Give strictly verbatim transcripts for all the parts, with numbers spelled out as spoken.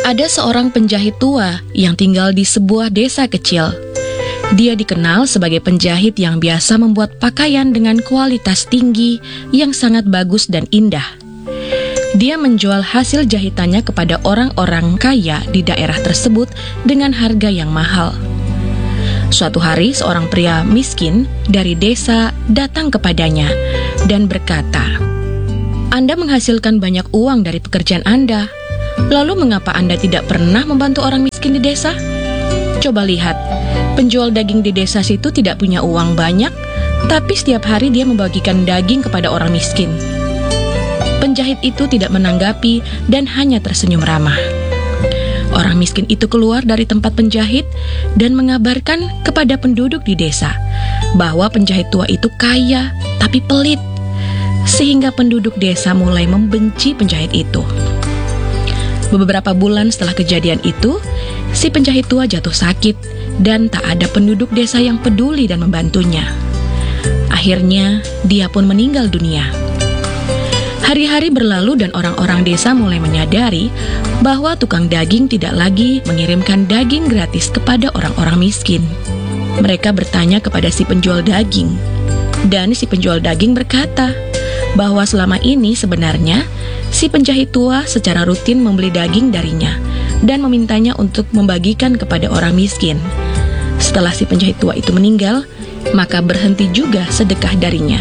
Ada seorang penjahit tua yang tinggal di sebuah desa kecil. Dia dikenal sebagai penjahit yang biasa membuat pakaian dengan kualitas tinggi yang sangat bagus dan indah. Dia menjual hasil jahitannya kepada orang-orang kaya di daerah tersebut dengan harga yang mahal. Suatu hari, seorang pria miskin dari desa datang kepadanya dan berkata, "Anda menghasilkan banyak uang dari pekerjaan Anda. Lalu mengapa Anda tidak pernah membantu orang miskin di desa? Coba lihat, penjual daging di desa situ tidak punya uang banyak, tapi setiap hari dia membagikan daging kepada orang miskin." Penjahit itu tidak menanggapi dan hanya tersenyum ramah. Orang miskin itu keluar dari tempat penjahit dan mengabarkan kepada penduduk di desa bahwa penjahit tua itu kaya tapi pelit, sehingga penduduk desa mulai membenci penjahit itu. Beberapa bulan setelah kejadian itu, si penjahit tua jatuh sakit dan tak ada penduduk desa yang peduli dan membantunya. Akhirnya, dia pun meninggal dunia. Hari-hari berlalu dan orang-orang desa mulai menyadari bahwa tukang daging tidak lagi mengirimkan daging gratis kepada orang-orang miskin. Mereka bertanya kepada si penjual daging, dan si penjual daging berkata bahwa selama ini sebenarnya si penjahit tua secara rutin membeli daging darinya dan memintanya untuk membagikan kepada orang miskin. Setelah si penjahit tua itu meninggal, maka berhenti juga sedekah darinya.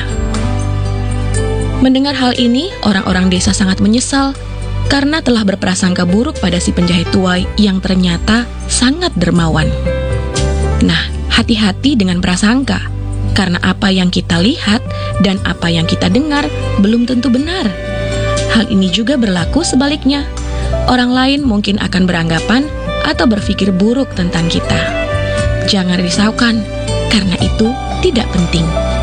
Mendengar hal ini, orang-orang desa sangat menyesal karena telah berprasangka buruk pada si penjahit tua yang ternyata sangat dermawan. Nah, hati-hati dengan prasangka, karena apa yang kita lihat dan apa yang kita dengar belum tentu benar. Hal ini juga berlaku sebaliknya. Orang lain mungkin akan beranggapan atau berpikir buruk tentang kita. Jangan risaukan, karena itu tidak penting.